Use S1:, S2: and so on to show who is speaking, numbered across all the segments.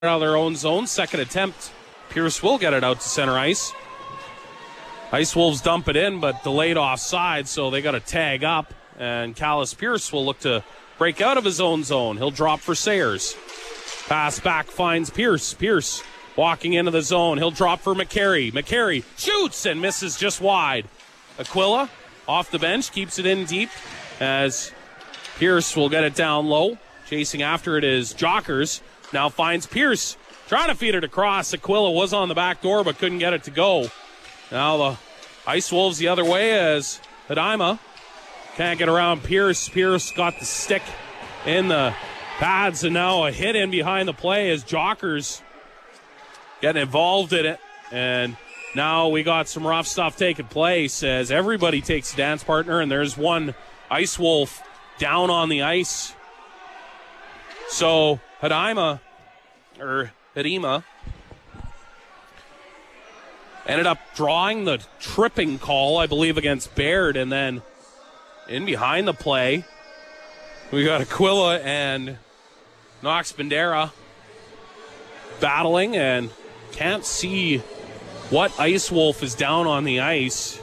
S1: out of their own zone. Second attempt. Pierce will get it out to center ice. Ice Wolves dump it in, but delayed offside, so they got to tag up. And Callis Pierce will look to break out of his own zone. He'll drop for Sayers. Pass back finds Pierce. Pierce walking into the zone. He'll drop for McCary. McCary shoots and misses just wide. Aquila off the bench, keeps it in deep as Pierce will get it down low. Chasing after it is Jockers. Now finds Pierce. Trying to feed it across. Aquila was on the back door but couldn't get it to go. Now the Ice Wolves the other way as Hadaima can't get around Pierce. Pierce got the stick in the pads and now a hit in behind the play as Jockers getting involved in it. And now we got some rough stuff taking place as everybody takes a dance partner, and there's one Ice Wolf down on the ice. So Hadaima ended up drawing the tripping call, I believe, against Baird, and then in behind the play, we got Aquila and Knox Bandera battling, and can't see what Ice Wolf is down on the ice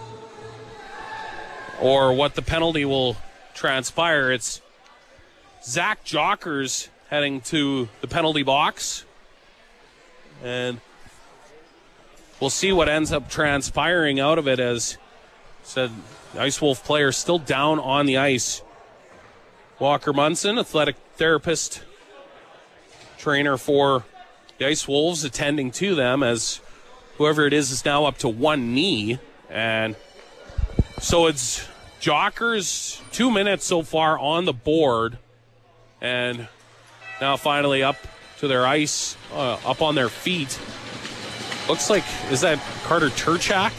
S1: or what the penalty will transpire. It's Zach Jockers heading to the penalty box, and we'll see what ends up transpiring out of it. As said, the Ice Wolf player still down on the ice. Walker Munson, athletic therapist, trainer for the Ice Wolves, attending to them as whoever it is now up to one knee. And so it's Jockers, 2 minutes so far on the board, and now finally up to their ice, up on their feet. Looks like, is that Carter Turchak?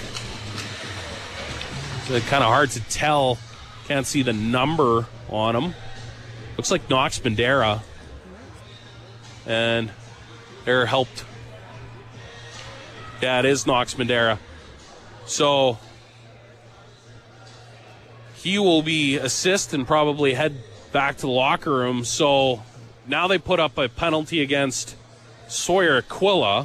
S1: It's kind of hard to tell. Can't see the number on him. Looks like Knox Bandera. And they're helped. Yeah, it is Knox Bandera. So he will be assist and probably head back to the locker room. So now they put up a penalty against Sawyer Aquila.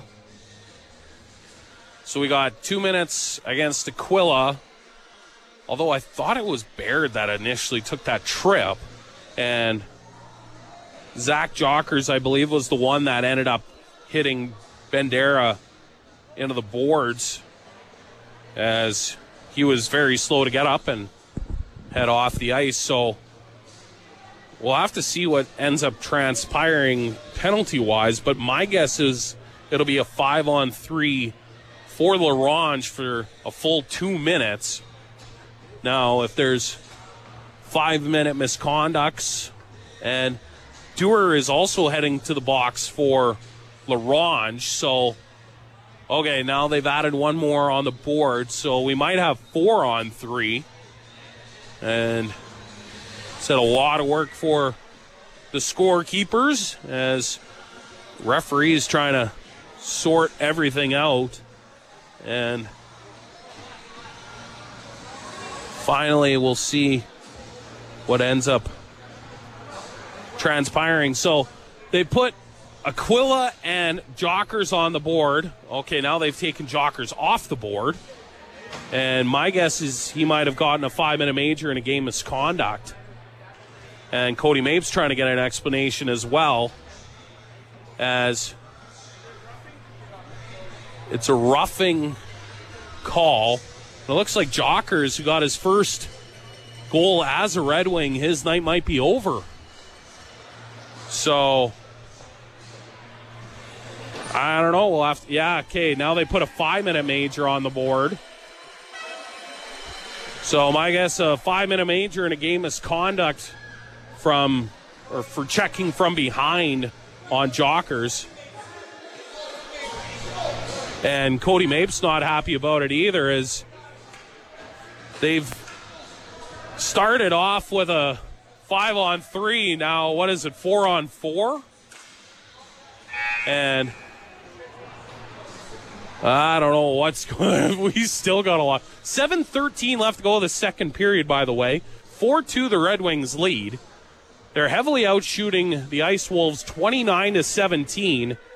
S1: So we got 2 minutes against Aquila, although I thought it was Baird that initially took that trip. And Zach Jockers, I believe, was the one that ended up hitting Bandera into the boards as he was very slow to get up and head off the ice. So we'll have to see what ends up transpiring penalty-wise, but my guess is it'll be a 5-on-3 for LaRange for a full 2 minutes. Now, if there's 5-minute misconducts, and Dewar is also heading to the box for LaRange, so okay, now they've added one more on the board, so we might have 4-on-3. And it's a lot of work for the scorekeepers as referees trying to sort everything out. And finally, we'll see what ends up transpiring. So they put Aquila and Jockers on the board. Okay, now they've taken Jockers off the board. And my guess is he might have gotten a 5-minute major in a game misconduct. And Cody Mapes trying to get an explanation as well, as it's a roughing call. It looks like Jockers, who got his first goal as a Red Wing, his night might be over. So I don't know. We'll have to, yeah, okay. Now they put a 5-minute major on the board. So my guess, a 5-minute major in a game misconduct for checking from behind on Jockers. And Cody Mapes not happy about it either, as they've started off with a 5-on-3. Now, what is it, 4-on-4? And I don't know what's going on. We still got a lot. 7:13 left to go of the second period, by the way. 4-2 the Red Wings lead. They're heavily outshooting the Ice Wolves 29-17.